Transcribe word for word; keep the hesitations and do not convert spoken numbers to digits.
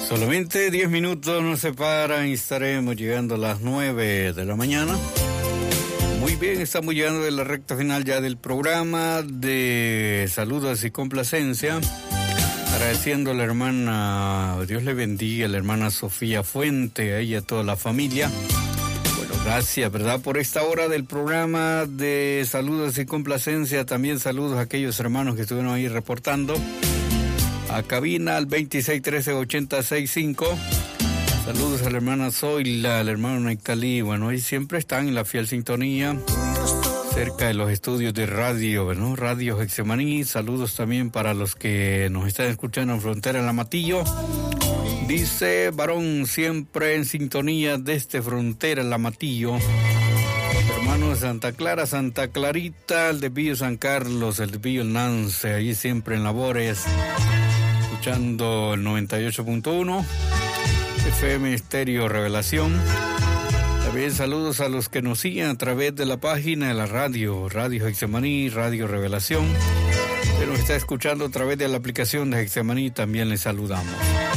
Solamente diez minutos nos separan y estaremos llegando a las nueve de la mañana. Muy bien, estamos llegando de la recta final ya del programa de saludos y complacencia. Agradeciendo a la hermana, Dios le bendiga, a la hermana Sofía Fuente, a ella y a toda la familia. Bueno, gracias, ¿verdad? Por esta hora del programa de saludos y complacencia. También saludos a aquellos hermanos que estuvieron ahí reportando. A cabina al veintiséis trece ochenta sesenta y cinco. Saludos a la hermana Zoila, al hermano Naicalí. Bueno, ahí siempre están en la fiel sintonía, cerca de los estudios de radio, ¿no? Radio Getsemaní. Saludos también para los que nos están escuchando en Frontera en Lamatillo. Dice varón, siempre en sintonía desde Frontera en Lamatillo. Hermano de Santa Clara, Santa Clarita, el de Pillo San Carlos, el de Pillo Nance, allí siempre en labores, escuchando el noventa y ocho punto uno, F M Estéreo Revelación. También saludos a los que nos siguen a través de la página de la radio, Radio Getsemaní, Radio Revelación. Que nos está escuchando a través de la aplicación de Getsemaní, también les saludamos.